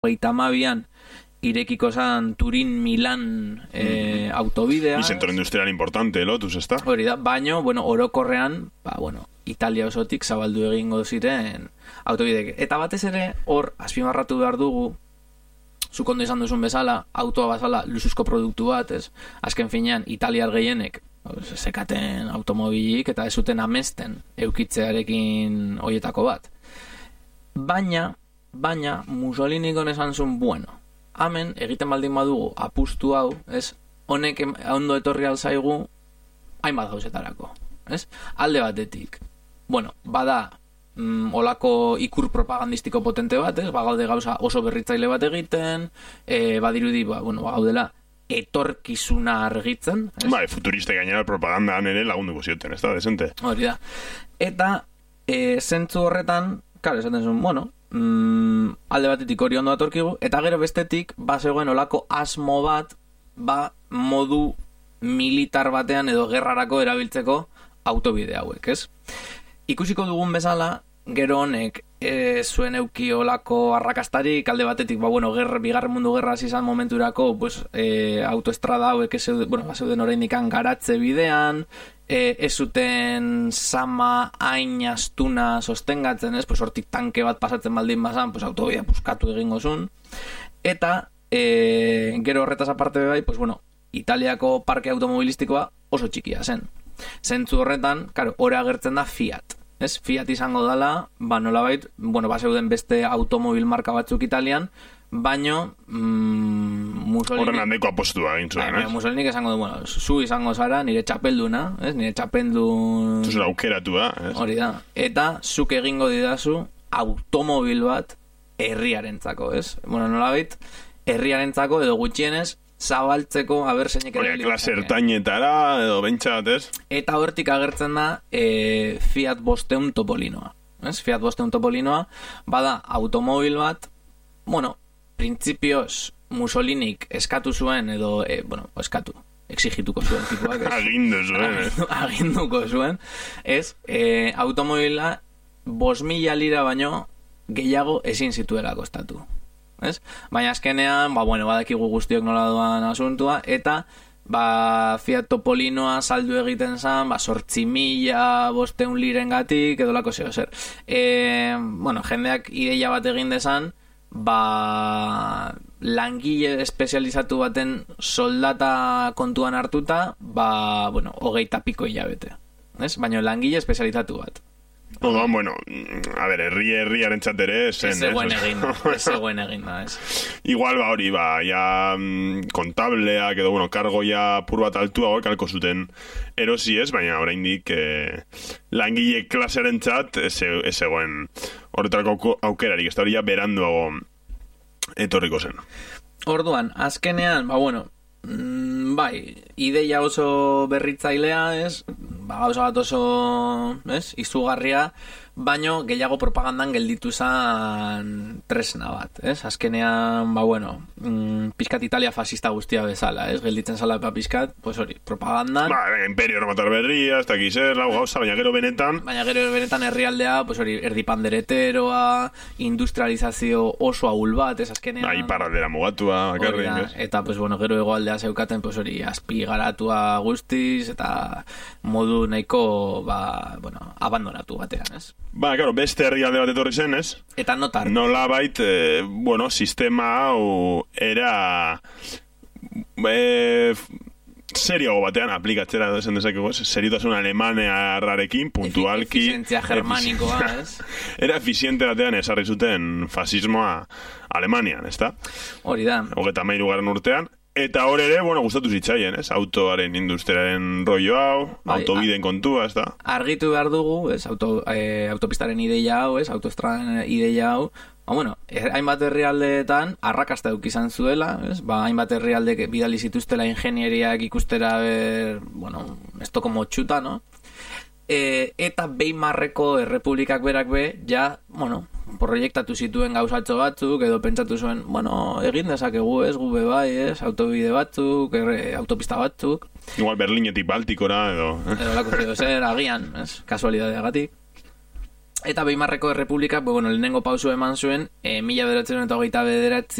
2012an irekiko zan Turin-Milan autobidea. Y centro industrial importante, Lotus, ezta? Hori da, baino, orokorrean, Italia osotik zabaldu egingo ziren autobidek. Eta batez ere, hor, azpimarratu behar dugu, zuk ondo izan duzun bezala, autoa bazala luxuzko produktu bat, ez? Azken finean, italiar gehienek sekaten automobilik eta ez zuten amesten eukitzearekin hoietako bat. Baina, Mussolini esan zuen, hemen egiten baldin badugu apustu hau, ez? Honek ondo etorri alzaigu hainbat gauzetarako, ez? Alde batetik, bada olako ikur propagandistiko potente bat, ez? Bagaude gauza oso berritzaile bat egiten, badirudi, bagaudela etorkizuna argitzen, ez? Futuriste gainera propagandan ere lagunduko zioten, ez da, desente? Hori da. Eta, zentzu horretan, esaten zuen, alde batetik hori ondo atorkigu, eta gero bestetik, zegoen olako asmo bat, modu militar batean edo gerrarako erabiltzeko autobide hauek, ez? Ikusiko dugun bezala, gero honek zuen euki olako arrakastarik, alde batetik, bigarren mundu gerra izan momenturako, autoestrada hauek zeuden oraindik garatze bidean, ez zuten sama hain astuna sostengatzen, ez? Hortik tanke bat pasatzen baldin bazan, autobidea puskatu egingo zuen. Eta, gero horretaz aparte bai, Italiako parke automobilistikoa oso txikia zen. Zentzu horretan, hori agertzen da Fiat. Ez? Fiat izango dela, nolabait, zeuden beste automobil marka batzuk Italian, baino Mussolini... Horren handeko apostua egin zuen, ez? Mussolini esango du, zu izango zara nire txapelduna, ez? Nire txapeldun... Zuzera aukeratua, ez? Hori da. Eta zuk egingo didazu automobil bat herriarentzako, ez? Nolabait, herriarentzako edo gutxienez zabaltzeko zeinek ere klase ertainetara edo bentsat, ez? Eta hortik agertzen da Fiat 500 Topolinoa, ez? Fiat 500 Topolinoa bada automobil bat, printzipioz Mussolinik eskatu zuen edo, exigituko zuen tipuak, aginduko zuen, ez? Automobila 5.000 lira baino gehiago ezin zituela kostatu. Ez? Baina azkenean, badakigu guztiok nola doan asuntua, eta Fiat Topolinoa saldu egiten zan, 8.500 lirengatik, edo lako zer. Jendeak ideia bat egin dezan, langile espezializatu baten soldata kontuan hartuta, 20 piko hilabete. Baina langile espezializatu bat. Herriaren txatere zen, ez zegoen egin da, ez. Igual, ja kontableak edo, kargoia pur bat altua kalko zuten erosi ez, baina oraindik langile klasearen txat ez zegoen horretarako aukerarik, ez da hori ja beranduago etorriko zen. Orduan, azkenean, ideia oso berritzailea, ez? Gauza bat oso, ez? Izugarria, baino gehiago propagandan gelditu zen tresna bat, ez? Azkenean, pizkat Italia fascista guztia bezala, ez? Gelditzen zala pizkat, hori, propagandan. Imperio Romatar berria, ez dakiz gauza, baina gero benetan herrialdea, hori, erdipandereteroa, industrializazio oso ahul bat, ez? Azkenean. Iparraldera mugatua, bakarrik, ez? Eta, gero hegoaldea zeukaten, hori, azpi garatua guztiz, eta modu nahiko, abandonatu batean, ez? Beste herrialde bat etorri zen, ez? Eta notar. Nola bait, sistema hau era serioago batean aplikatzera esan dezakegu, ez? Seriotasun alemanearrarekin, puntualki. Efizientzia germanikoa, ez? Era efiziente batean esarri zuten fasismoa Alemanian, ez da? Hori da. 33. urtean. Eta hor ere, gustatu zitzaien, ez? Autoaren industriaren rollo hau, autobiden kontua, ez da? Argitu behar dugu, ez? Autopistaren ideia hau, ez? Autoestradan ideia hau. Hainbat herrialdeetan arrakasta izan zuela, ez? Hainbat herrialdek bidali zituztela ingenieriak ikustera, esto como txuta, no? Eta Weimarreko errepublikak berak proiektatu zituen gauzatxo batzuk, edo pentsatu zuen, egin dezakegu, ez, gube bai, ez, autobide batzuk, autopista batzuk. Igual Berlinetik Baltikora, edo... Edo lako zer, agian, ez, kasualidadeagatik. Eta Weimarreko Errepublikak, bueno, lehenengo pausu eman zuen, 1929